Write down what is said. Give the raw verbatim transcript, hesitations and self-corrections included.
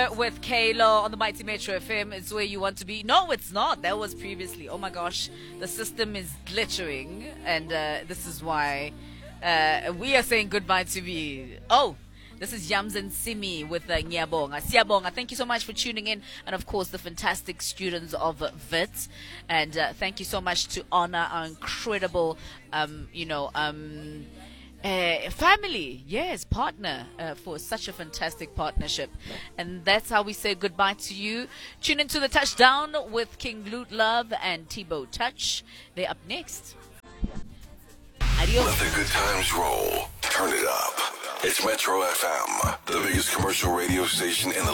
With Kayla on the Mighty Metro F M. It's where you want to be. No, it's not. That was previously. Oh my gosh, the system is glitching, and uh, this is why uh, we are saying goodbye to me. Oh, this is Yams and Simi with uh, Nyabonga. Siyabonga, thank you so much for tuning in, and of course the fantastic students of Wits, and uh, thank you so much to honor our incredible, um, you know, um. Uh, family, yes, partner, uh, for such a fantastic partnership. And that's how we say goodbye to you. Tune into the Touchdown with King Loot Love and Tebow Touch. They're up next. Adios. Let the good times roll. Turn it up. It's Metro F M, the biggest commercial radio station in the